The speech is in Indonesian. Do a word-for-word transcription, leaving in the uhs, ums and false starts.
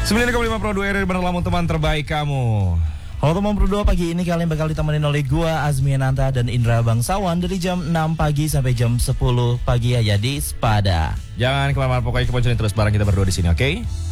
sembilan koma lima Pro dua R benar lamun teman terbaik kamu. Halo teman Pro dua, pagi ini kalian bakal ditemenin oleh gua Azmi Nanta dan Indra Bangsawan dari jam enam pagi sampai jam sepuluh pagi aja di Spada. Jangan kemana-mana, pokoknya keponcolin terus bareng kita berdua di sini, oke? Okay?